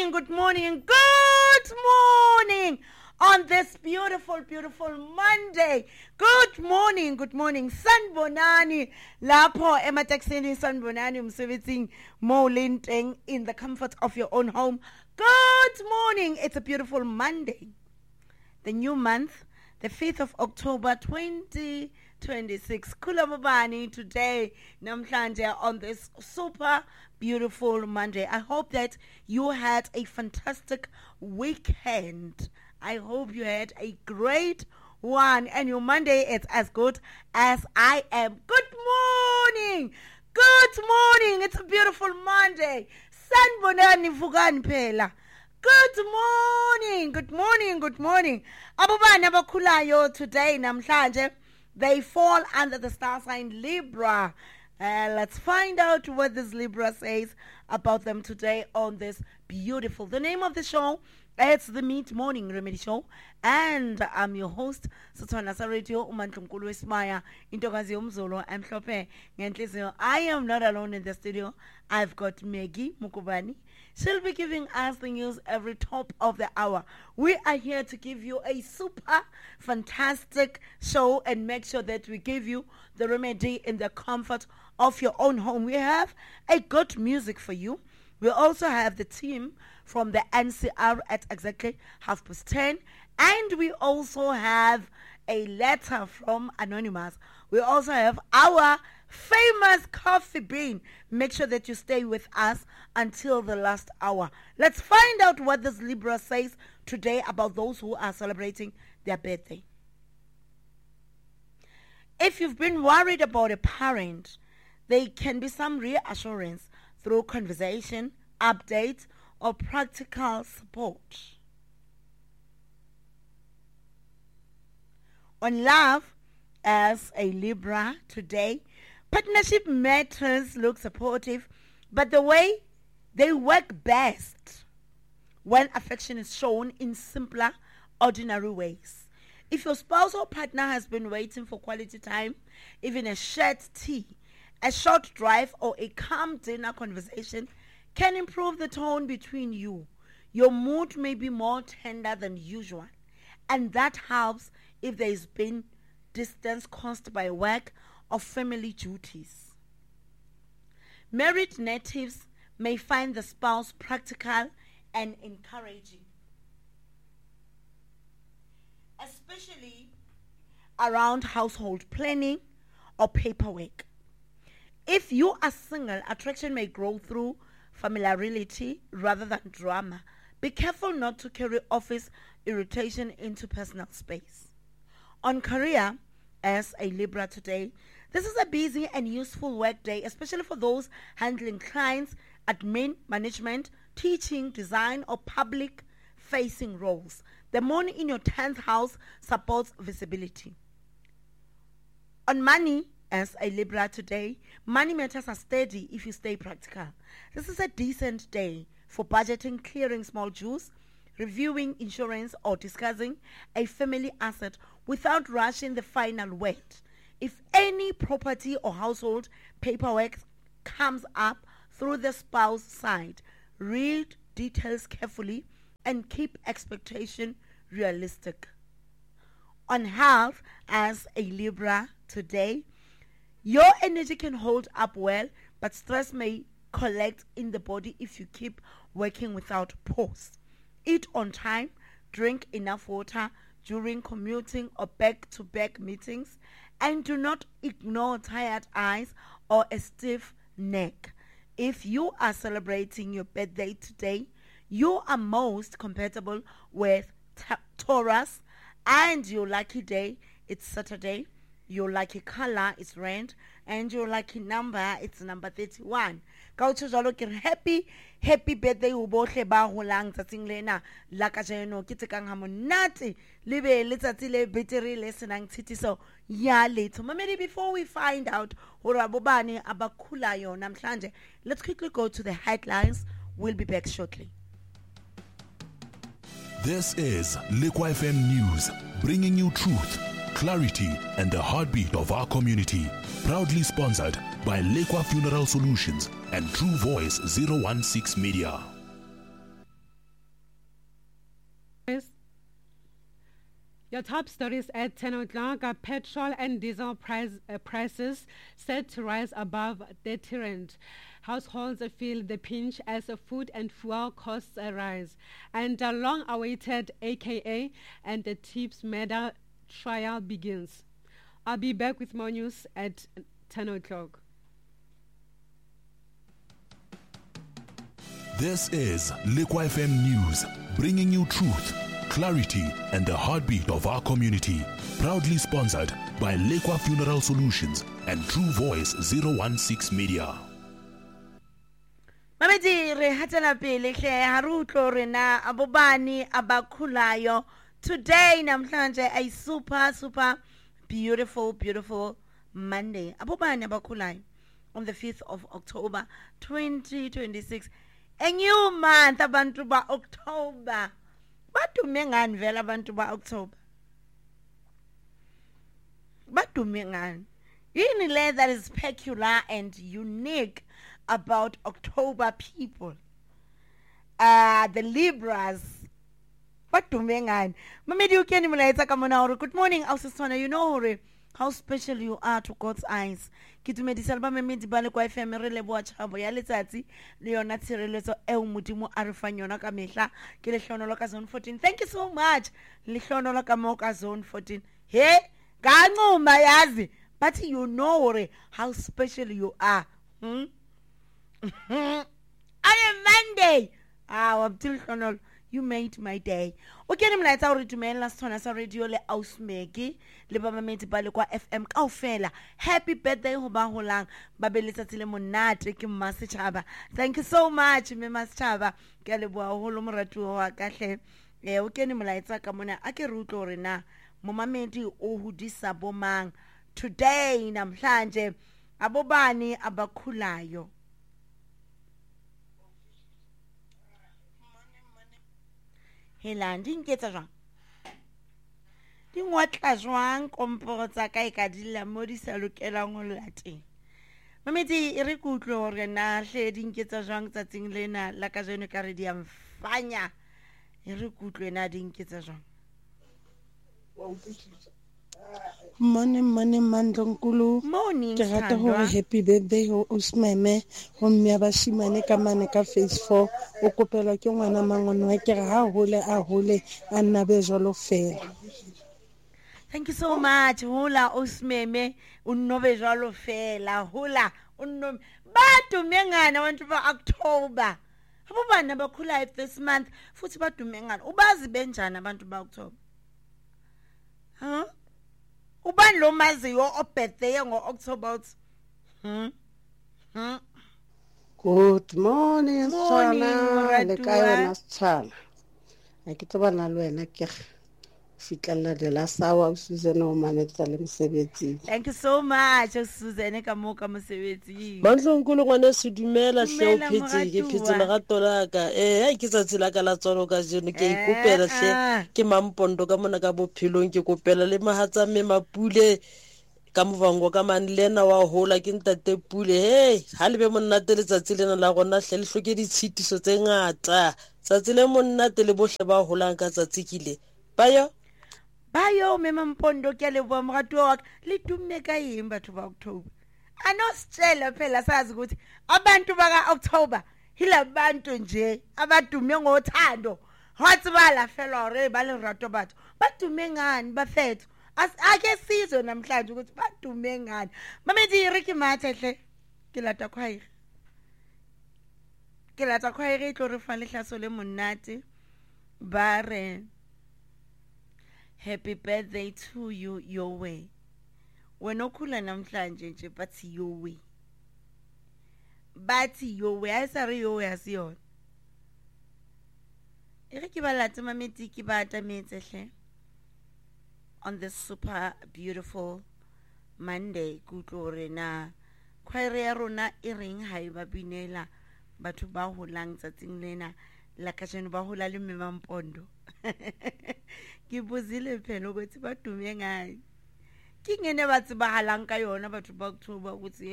good morning, good morning on this beautiful, beautiful Monday. Good morning. Sanbonani, lapho emateksini sanbonani umsebenzini mo lenteng in the comfort of your own home. Good morning. It's a beautiful Monday. The new month, the 5th of October 2026. Kulamubani today, namhlanje on this super beautiful Monday. I hope that you had a fantastic weekend. I hope you had a great one and your Monday is as good as I am. Good morning. It's a beautiful Monday. Sanbonani vukani phela. Good morning. Abubani abakhulayo today namhlanje, they fall under the star sign Libra. Let's find out what this Libra says about them today on this beautiful. The name of the show, it's the Mid Morning Remedy Show, and I'm your host, Sotwana Radio, Umantlunkulu Ismaya, Intokazi Umzolo, Mhlophe Ngenhliziyo. I am not alone in the studio. I've got Maggie Mukubani. She'll be giving us the news every top of the hour. We are here to give you a super fantastic show and make sure that we give you the remedy in the comfort of your own home. We have a good music for you. We also have the team from the NCR at exactly 10:30. And we also have a letter from Anonymous. We also have our famous coffee bean. Make sure that you stay with us until the last hour. Let's find out what this Libra says today about those who are celebrating their birthday. If you've been worried about a parent, there can be some reassurance through conversation, updates, or practical support. On love, as a Libra today, partnership matters look supportive, but the way they work best when affection is shown in simpler, ordinary ways. If your spouse or partner has been waiting for quality time, even a shared tea, a short drive, or a calm dinner conversation can improve the tone between you. Your mood may be more tender than usual, and that helps if there has been distance caused by work or family duties. Married natives may find the spouse practical and encouraging, especially around household planning or paperwork. If you are single, attraction may grow through familiarity rather than drama. Be careful not to carry office irritation into personal space. On career, as a Libra today, this is a busy and useful work day, especially for those handling clients, admin, management, teaching, design, or public-facing roles. The moon in your 10th house supports visibility. On money, as a Libra today, money matters are steady if you stay practical. This is a decent day for budgeting, clearing small dues, reviewing insurance, or discussing a family asset without rushing the final word. If any property or household paperwork comes up through the spouse side, read details carefully and keep expectation realistic. On health, as a Libra today, your energy can hold up well, but stress may collect in the body if you keep working without pause. Eat on time, drink enough water during commuting or back-to-back meetings, and do not ignore tired eyes or a stiff neck. If you are celebrating your birthday today, you are most compatible with Taurus, and your lucky day, it's Saturday. Your lucky color is red, and your lucky number, it's number 31. Happy birthday ho bohle ba holang tsatsing lena la kajeno ke tsekang ha monate le be letsatsi le betere le senang tshitiso ya letho. Mamedi, before we find out hore abobane abakhulayo namhlanje, let's quickly go to the headlines. We'll be back shortly. This is Lekwa FM News, bringing you truth, clarity, and the heartbeat of our community. Proudly sponsored by Lekwa Funeral Solutions and True Voice 016 Media. Your top stories at 10 o'clock are petrol and diesel prices set to rise above 30 rand. Households feel the pinch as food and fuel costs rise. And a long-awaited AKA and the TIPS medal trial begins. I'll be back with more news at 10 o'clock. This is Liquid FM News, bringing you truth, clarity, and the heartbeat of our community. Proudly sponsored by Liquid Funeral Solutions and True Voice 016 Media. Mamedi re hatela pele hle ha re utlo rena abobani abakhulayo. Today namhlanje a super beautiful Monday. Abobani abakhulayo on the 5th of October 2026. A new month abantu ba October. Badume ngani vela abantu ba October? Badume ngani? Yini le that is peculiar and unique about October people? The Libras. Badume ngani? Mamedi ukeni mulaetsa ka mona hore good morning Ausiswana, you know hore how special you are to God's eyes. Ke dumedisa ba memedi ba le kwa FM re le boa tshabo ya letsatsi le yona tshireletso e modimo a re fang yona ka mehla ke le hlonolo ka zone 14. Thank you so much le hlonolo ka mo ka zone 14. He ka ncuma yazi but you know hore how special you are. I am Monday. Wabtil hlonolo, you made my day. Okay, mlaetsa hore dumela sona sa radio le Ausmeki le ba mamedi ba le kwa FM kaofela. Happy birthday ho ba holang ba be letsatsi le monate ke Mmasechaba. Thank you so much Mmasechaba. Ke a leboha holo moratuwa wa ka hle. Okay, mlaetsa ka mona a ke re utlo hore na mo mamedi o hodisa bomang today namhlanje abobani abakhulayo. Hela ndinketsa jwang di ngwatla jwang komporo tsa ka e ka dilla mo di sa lokelang ho lateng. Mamedi e re kutlo hore na hle dinketsa jwang tsatsing lena la ka jeno ka re di amfanya e re kutlo na dinketsa jwang. Morning Mandlonkulu. Morning Ke rata hore happy birthday ho Usmeme ho mme ba shimane ka mane ka phase 4 o kopela ke ngwana mangono wa ke ha hole a nna be jalo fela. Thank you so much. Hola Usmeme unnobe jalo fela. Hola unnobe badume ngani abantu ba October. Abobana bakhula this month futhi badume ngani. Ubazi benjani abantu ba October? Huh? Ubani lo maziyo obirthday ngo-October? Good morning Sala le ka yona Sala. A ke tloba na le wena ke fitlalla de la sawa Susan o manetsa le mosebetsi. Thank you so much Susan ka mo ka mosebetsi. Mandlonkulu ngwana se dumela hle o phetse ke phetse le ga tolaka ke tsatsi la ka la tsolo ka jeno ke ikopela hle ke mampondo ka mona ka bophelong ke kopela le mahatsa me mapule ka movango ka man lena wa hola ke ntate pule ha le be monnate le tsatsi lena la gona hle le hloke di tshitiso tse ngata tsatsi le monnate le bohle ba holang ka tsatsi kile bayo me mampondo ke le bo moratuwa wa le tumme ka eng batho ba October. Anositshela phela sazi ukuthi abantu baka October hilabantu nje abadume ngothando hotsibala fela hore ba le rato batho badume ngani bafethu ake sizwe namhlanje ukuthi badume ngani. Mamedi re ke mathe hle ke lata khwaere tlo re fa le hlaso le monate ba re happy birthday to you your way. Wena okhula namhlanje nje bathi your way. Bathi your way ayisare your way asiyona. Ere ke ba lata mamedi ke ba atametse hle on this super beautiful Monday kutlo rena khwaere ya rona e reng ha e ba binela batho ba holang tsatsing lena la ka jeno ba hola le mmampondo. Ke bozile phela ukuthi badume ngani ke ngene ba tsibahalang ka yona batho ba October ukuthi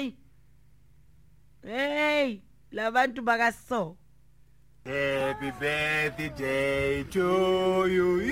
hey labantu bakaso. Happy birthday to you.